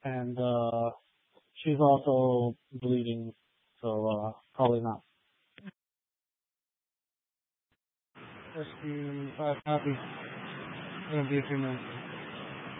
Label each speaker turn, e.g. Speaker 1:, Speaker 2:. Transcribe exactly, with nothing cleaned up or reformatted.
Speaker 1: and uh, she's also bleeding, so uh, probably not. Rescue five copy. Gonna be a few minutes.